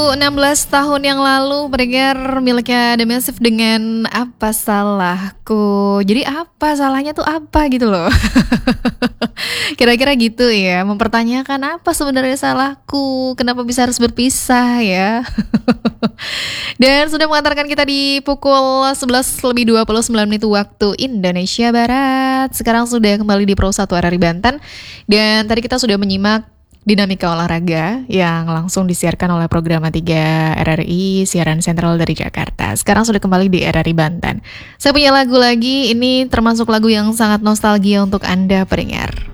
16 tahun yang lalu pendengar miliknya The Massive dengan Apa Salahku. Jadi apa salahnya tuh apa gitu loh. Kira-kira gitu ya, mempertanyakan apa sebenarnya salahku, kenapa bisa harus berpisah ya. Dan sudah mengantarkan kita di pukul 11:29 waktu Indonesia Barat. Sekarang sudah kembali di Pro 1 RRI Banten. Dan tadi kita sudah menyimak dinamika olahraga yang langsung disiarkan oleh Programa 3 RRI, siaran sentral dari Jakarta. Sekarang sudah kembali di RRI Banten. Saya punya lagu lagi, ini termasuk lagu yang sangat nostalgia untuk Anda pendengar.